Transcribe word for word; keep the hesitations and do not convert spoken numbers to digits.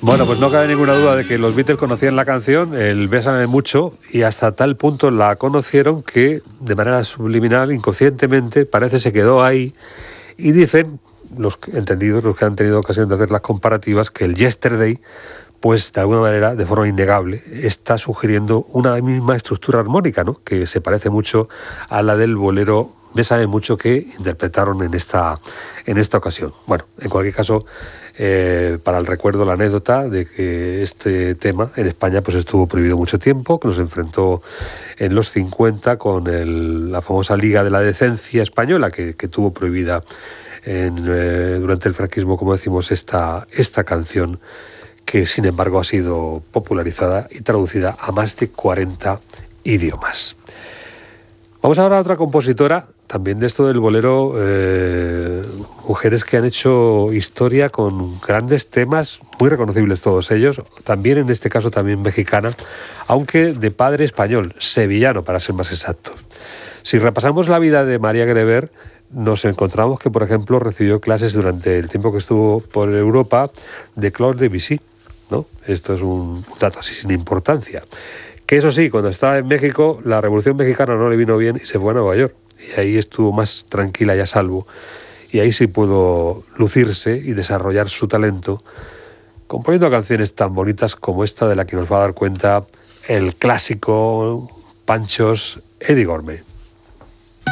Bueno, pues no cabe ninguna duda de que los Beatles conocían la canción, el Bésame mucho, y hasta tal punto la conocieron que de manera subliminal, inconscientemente, parece se quedó ahí, y dicen los entendidos, los que han tenido ocasión de hacer las comparativas, que el Yesterday, pues de alguna manera, de forma innegable, está sugiriendo una misma estructura armónica, ¿no?, que se parece mucho a la del bolero Bésame mucho que interpretaron en esta, en esta ocasión. Bueno, en cualquier caso, eh, para el recuerdo, la anécdota de que este tema en España pues estuvo prohibido mucho tiempo, que nos enfrentó en los cincuenta con el, la famosa Liga de la Decencia Española, que, que tuvo prohibida en, eh, durante el franquismo, como decimos, esta, esta canción, que sin embargo ha sido popularizada y traducida a más de cuarenta idiomas. Vamos ahora a otra compositora, también de esto del bolero, eh, mujeres que han hecho historia con grandes temas, muy reconocibles todos ellos, también en este caso también mexicana, aunque de padre español, sevillano para ser más exactos. Si repasamos la vida de María Greber, nos encontramos que, por ejemplo, recibió clases durante el tiempo que estuvo por Europa de Claude Debussy, ¿no? Esto es un dato así sin importancia. Que eso sí, cuando estaba en México, la Revolución Mexicana no le vino bien y se fue a Nueva York. Y ahí estuvo más tranquila y a salvo. Y ahí sí pudo lucirse y desarrollar su talento, componiendo canciones tan bonitas como esta de la que nos va a dar cuenta el clásico Panchos Eddie Gourmet.